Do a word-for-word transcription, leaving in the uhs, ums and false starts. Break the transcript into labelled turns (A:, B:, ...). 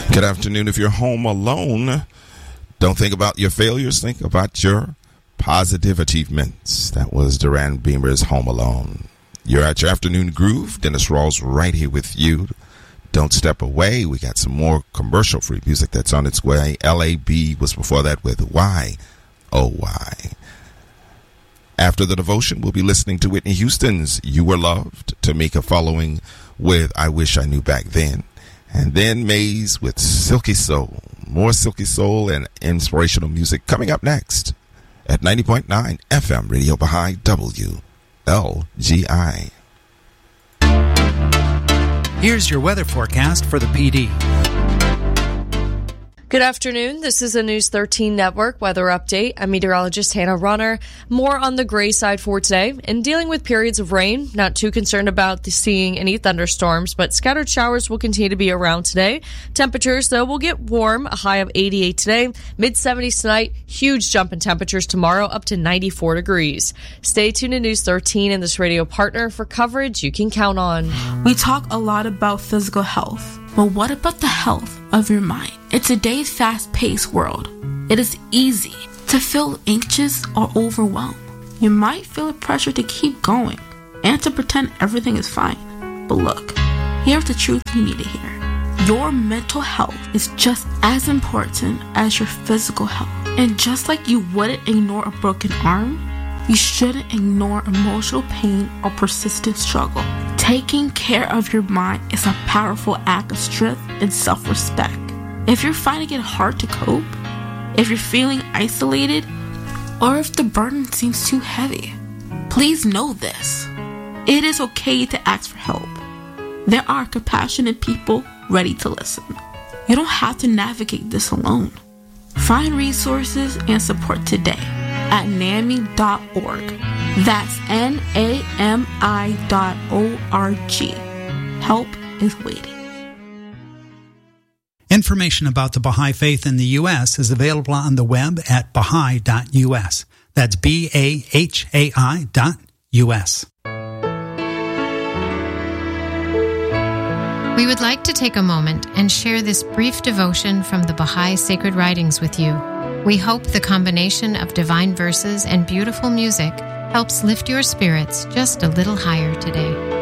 A: Good afternoon. If you're home alone, don't think about your failures. Think about your positive achievements. That was Duran Beamer's Home Alone. You're at your afternoon groove. Dennis Rawls right here with you. Don't step away. We got some more commercial-free music that's on its way. L A B was before that with Why, Oh Why. After the devotion, we'll be listening to Whitney Houston's You Were Loved, Tamika following with I Wish I Knew Back Then. And then Maze with Silky Soul. More Silky Soul and inspirational music coming up next at ninety point nine F M Radio Baha'i W L G I.
B: Here's your weather forecast for the P D.
C: Good afternoon. This is a News thirteen Network weather update. I'm meteorologist Hannah Runner. More on the gray side for today. In dealing with periods of rain, not too concerned about the seeing any thunderstorms, but scattered showers will continue to be around today. Temperatures, though, will get warm, a high of eighty-eight today, mid seventies tonight, huge jump in temperatures tomorrow up to ninety-four degrees. Stay tuned to News thirteen and this radio partner for coverage you can count on.
D: We talk a lot about physical health. But what about the health of your mind? In today's fast-paced world, it is easy to feel anxious or overwhelmed. You might feel the pressure to keep going and to pretend everything is fine. But look, here's the truth you need to hear. Your mental health is just as important as your physical health. And just like you wouldn't ignore a broken arm, you shouldn't ignore emotional pain or persistent struggle. Taking care of your mind is a powerful act of strength and self-respect. If you're finding it hard to cope, if you're feeling isolated, or if the burden seems too heavy, please know this. It is okay to ask for help. There are compassionate people ready to listen. You don't have to navigate this alone. Find resources and support today at N A M I dot org. That's N A M I dot O R G. Help is waiting.
B: Information about the Baha'i Faith in the U S is available on the web at Baha'i dot U S. That's B A H A I dot U S.
E: We would like to take a moment and share this brief devotion from the Baha'i Sacred Writings with you. We hope the combination of divine verses and beautiful music helps lift your spirits just a little higher today.